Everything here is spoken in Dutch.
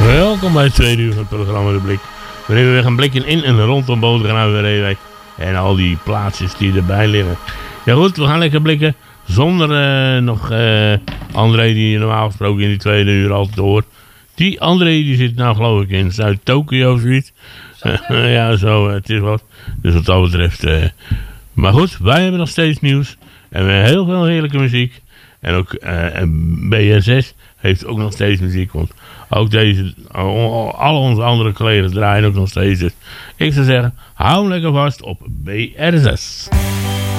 Welkom bij het tweede uur van het programma De Blik. We nemen weer een blikje in en rondom Bodegraven en Reewijk. En al die plaatsjes die erbij liggen. Ja goed, we gaan lekker blikken. Zonder nog André die normaal gesproken in die tweede uur altijd hoort. Die André die zit nou geloof ik in Zuid-Tokio of zoiets. Ja zo, het is wat. Dus wat dat betreft. Maar goed, wij hebben nog steeds nieuws. En we hebben heel veel heerlijke muziek. En ook BNSS heeft ook nog steeds muziek. Want ook alle onze andere collega's draaien ook nog steeds. Dus ik zou zeggen, hou hem lekker vast op BRSS.